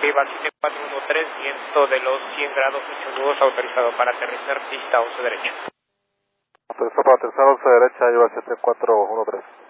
Viva 7413, viento de los 100 grados, 8 nudos, autorizado para aterrizar, pista 11 derecha. Autorizado para aterrizar 11 derecha, lleva 7413.